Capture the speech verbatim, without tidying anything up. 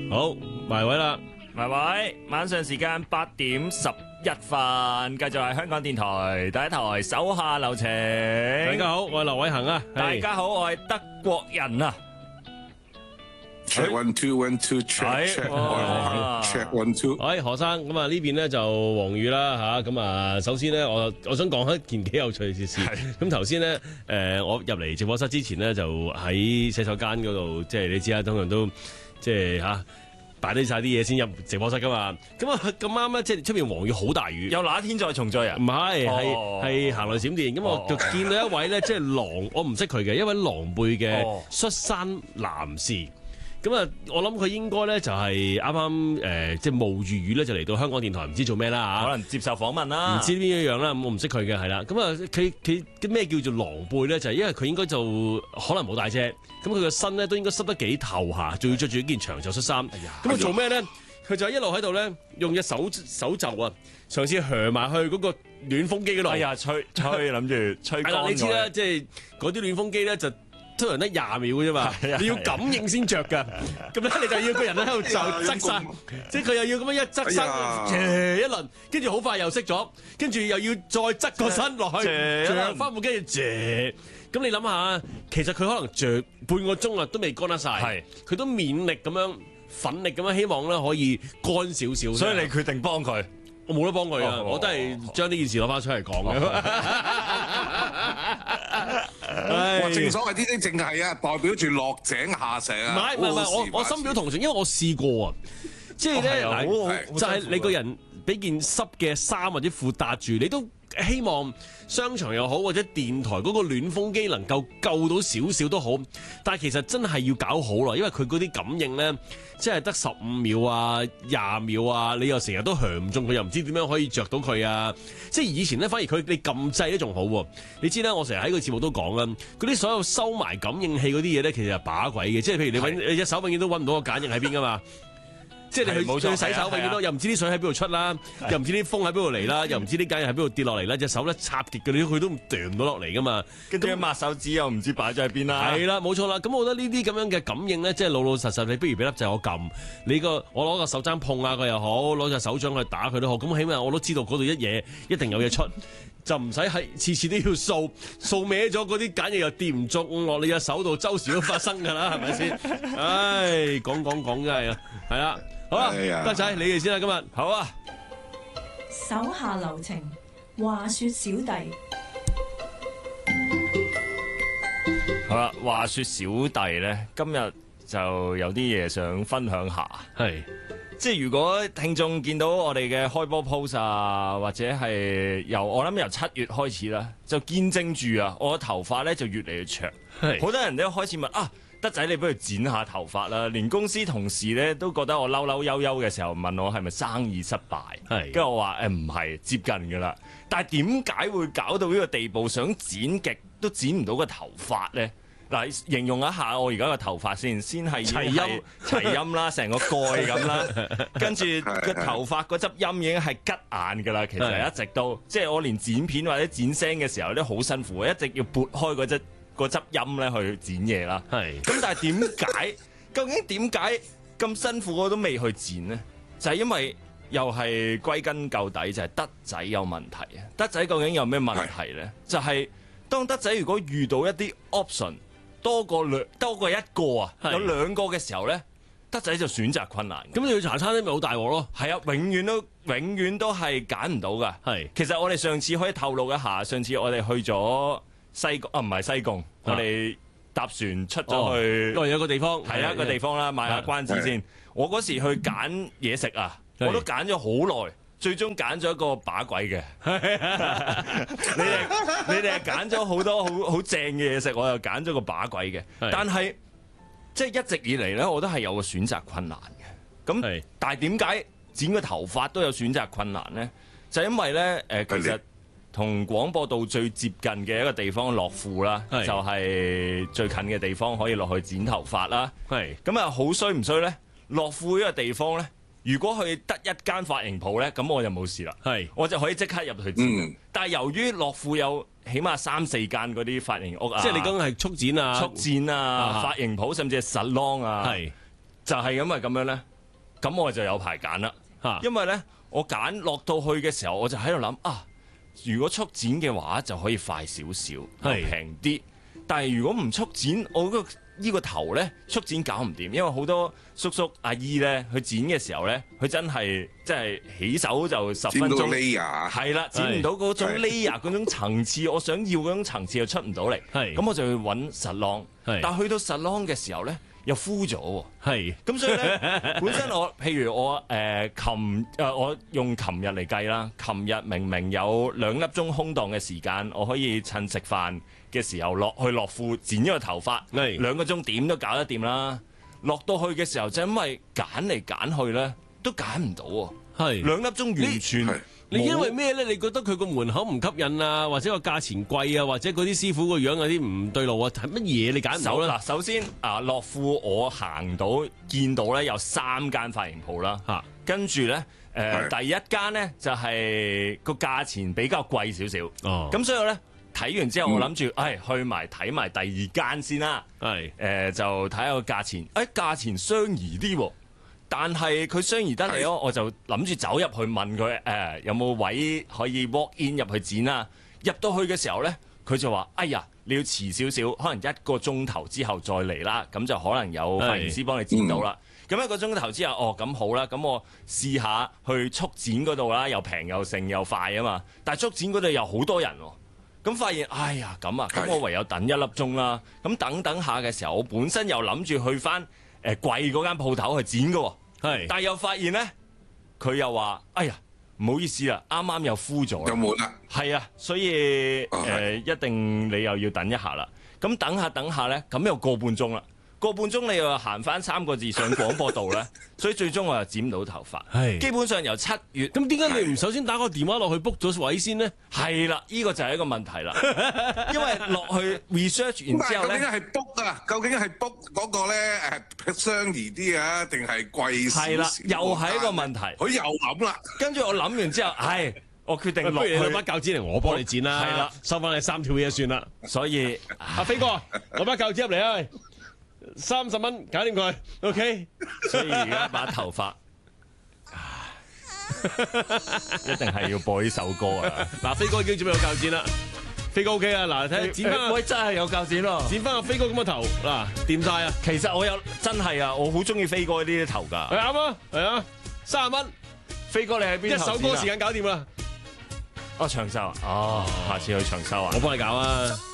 好，埋位啦， 埋位，晚上時間八點十一分，繼續係香港電台第一台手下留情。大大家好，我係劉偉恒啊。 大家好，我係德國人啊。 Check one two one two check check check one two。 喂，何生，咁啊呢邊咧就黃宇啦吓，咁啊首先咧我我想講一件幾有趣嘅事。咁頭先咧誒我入嚟直播室之前咧就喺洗手間嗰度，即係你知啦，通常都即係吓擺低晒啲嘢先入直播室噶嘛。咁啊咁啱咧，即係出邊黃宇好大雨， 有哪天再重聚啊？ 唔係係哦係行雷閃電。咁我就見到一位咧即係狼，我唔識佢嘅一位狼狽嘅恤衫男士。咁啊，我諗佢應該咧就係啱啱誒，即係冒住雨咧就嚟到香港電台，唔知做咩啦嚇， 可能接受訪問啦， 唔知邊一樣啦。咁我唔識佢嘅係啦。咁啊，佢佢咩叫做狼狽咧？就係因為佢應該就可能冇帶遮，咁佢個身咧都應該濕得幾透下，仲要着住一件長袖恤衫。咁佢做咩咧？佢就一路喺度咧，用隻手手袖啊，嘗試鑿埋去嗰個暖風機嗰度。 哎呀，吹吹諗住吹乾佢。 你知啦，即係嗰啲暖風機咧就。通常得廿秒嘅啫嘛，你要感應先着㗎，咁咧你就要個人喺度就側晒，即係佢又要咁樣一側身，一輪，跟住好快又熄咗，跟住又要再側個身落去，着翻部機，咁你諗下，其實佢可能着半個鐘啊都未乾得晒，佢都勉力咁樣奮力咁樣希望咧可以乾少少， 所以你決定幫佢。 我冇得幫佢啊！我都係將呢件事攞翻出嚟講嘅。 哇！正所謂呢啲淨係啊，代表住落井下石啊！ 唔係唔係唔係，我我深表同情，因為我試過啊，即係咧嗱，就係你個人俾件濕嘅衫或者褲搭住，你都希望商場又好或者電台嗰個暖風機能夠救到少少都好，但係其實真係要搞好啦，因為佢嗰啲感應咧，即係得十五秒啊、廿秒啊，你又成日都響唔中佢，又唔知點樣可以着到佢啊！即係以前咧，反而佢你撳掣都仲好喎。你知啦，我成日喺個節目都講啦，嗰啲所有收埋感應器嗰啲嘢咧，其實係把鬼嘅，即係譬如你揾你隻手永遠都揾唔到個鹼液喺邊噶嘛。即係你去去洗手，永遠都又唔知啲水喺邊度出啦，又唔知啲風喺邊度嚟啦，又唔知啲鹼液喺邊度跌落嚟啦，隻手咧插極嘅，你佢都掉唔到落嚟噶嘛。 跟住抹手指又唔知擺咗喺邊啦。 係啦，冇錯啦。咁我覺得呢啲咁樣嘅感應咧，即係老老實實，你不如俾粒掣我撳，你個我攞個手踭碰下佢又好，攞隻手掌去打佢都好。咁起碼我都知道嗰度一嘢一定有嘢出，就唔使係次次都要掃掃歪咗嗰啲鹼液又跌唔中落你隻手度，周時都發生㗎啦，係咪先？唉，講講講真係啊，係啦。好啦，得仔你哋先啦，今日好啊。 手下留情，話說小弟。 好啦，話說小弟咧，今日就有啲嘢想分享下。 係， 即係如果聽眾見到我哋嘅開波 post 啊，或者係由我諗由七月開始啦，就見證住啊，我嘅頭髮咧就越嚟越長。係，好多人都開始問啊。德仔，你不如剪下頭髮啦！連公司同事咧都覺得我嬲嬲悠悠嘅時候，問我係咪生意失敗？係，跟住我話誒唔係，接近㗎啦。但係點解會搞到呢個地步，想剪極都剪唔到個頭髮咧？嗱，形容一下我而家個頭髮先，先係齊陰齊陰啦，成個蓋咁啦，跟住個頭髮嗰執陰已經係吉眼㗎啦。其實一直都即係我連剪片或者剪聲嘅時候都好辛苦，一直要撥開嗰隻。個執音咧去剪嘢啦，係咁，但係點解？究竟點解咁辛苦我都未去剪呢？就係因為又係歸根究底就係德仔有問題啊！德仔究竟有咩問題咧？就係當德仔如果遇到一啲 option 多過兩多過一個啊，有兩個嘅時候咧，德仔就選擇困難。咁你去茶餐廳咪好大鑊咯？係啊，永遠都永遠都係揀唔到噶。係，其實我哋上次可以透露一下，上次我哋去咗。西貢啊，唔係西貢，我哋搭船出咗去，因為有個地方係一個地方啦，買下關子先。我嗰時去揀嘢食啊，我都揀咗好耐，最終揀咗一個把鬼嘅。你哋你哋係揀咗好多好好正嘅嘢食，我又揀咗個把鬼嘅。但係即係一直以嚟咧，我都係有個選擇困難嘅。咁但係點解剪個頭髮都有選擇困難咧？就因為咧誒，其實。同廣播道最接近嘅一個地方樂富啦，就係最近嘅地方可以落去剪頭髮啦。係咁啊，好衰唔衰咧？樂富呢個地方咧，如果佢得一間髮型鋪咧，咁我就冇事啦。係，我就可以即刻入去剪。嗯、但係由於樂富有起碼三四間嗰啲髮型屋啊，即係你講係速剪啊、速剪啊、髮型鋪，甚至係 salon 啊，係就係咁啊咁樣咧。 咁我就有排揀啦。 嚇因為咧，我揀落到去嘅時候，我就喺度諗啊，如果速剪嘅話就可以快少少，又係平啲。但係如果唔速剪，我嗰個呢個頭咧速剪搞唔掂，因為好多叔叔阿姨咧去剪嘅時候咧，佢真係即係起手就十分鐘， 剪到 layer 係啦，剪唔到嗰種係 layer 嗰種層次，我想要嗰種層次又出唔到嚟， 係咁我就去揾實浪， 係但係去到實浪嘅時候咧又枯咗喎。 係咁所以咧，本身我譬如我誒琴誒我用琴日嚟計啦，琴日明明有兩粒鐘空檔嘅時間，我可以趁食飯嘅時候落去樂富剪咗個頭髮， 係兩個鐘點都搞得掂啦。落到去嘅時候就因為揀嚟揀去咧，都揀唔到喎。 係兩粒鐘完全係你因為咩咧？你覺得佢個門口唔吸引啊，或者個價錢貴啊，或者嗰啲師傅個樣有啲唔對路啊？係乜嘢你揀唔到咧？ 首嗱，首先啊，樂富我行到見到咧有三間髮型鋪啦， 嚇跟住咧誒係第一間咧就係個價錢比較貴少少， 哦咁所以咧睇完之後我諗住，誒去埋睇埋第二間先啦， 係誒就睇下個價錢，誒價錢相宜啲喎。但係佢相宜得嚟咯，我就諗住走入去問佢誒、呃、有冇位可以 walk in 入去剪啦。入到去嘅時候咧，佢就話：哎呀，你要遲少少，可能一個鐘頭之後再嚟啦，咁就可能有髮型師幫你剪到啦。咁一個鐘頭之後，哦咁好啦，咁我試下去速剪嗰度啦，又平又盛又快啊嘛。但係速剪嗰度有好多人喎，咁發現哎呀咁啊，咁我唯有等一粒鐘啦。咁等等下嘅時候，我本身又諗住去翻誒貴嗰間鋪頭去剪嘅喎。 係， 但係又發現咧，佢又話：哎呀，唔好意思啦，啱啱又枯咗啦。 有冇啦？ 係啊，所以誒、 哦呃、一定你又要等一下啦。咁等下等下咧，咁又個半鐘啦。個半鐘你又行翻三個字上廣播道咧，所以最終我又剪唔到頭髮。 係基本上由七月， 咁點解你唔首先打個電話落去 book 咗位先呢？ 係啦，呢、呢個就係一個問題啦。因為落去 research 完之後咧， 究竟係 book 啊？究竟係 book 嗰個咧誒相宜啲啊，定係貴少少？ 係啦，又係一個問題。 佢又諗啦。 跟住我諗完之後，唉，我決定落去。 不如你攞把鉸剪嚟，我幫你剪啦。 係啦， 收翻你三條嘢算啦。 所以阿飛哥，攞把鉸剪入嚟啊！三十蚊搞掂佢，OK。 所以而家把頭髮，一定係要播呢首歌啊！ 嗱，飛哥已經準備好鉸剪啦，飛哥 OK 啊！嗱，睇下剪翻， 喂，真係有鉸剪咯， 剪翻個飛哥咁嘅頭，嗱，掂晒啊！ 其實我有真係啊，我好中意飛哥呢啲頭㗎。 係啱啊，係啊，三十蚊， 飛哥你喺邊？ 一首歌時間搞掂啦。 哦，長洲啊，哦，下次去長洲啊， 我幫你搞啊！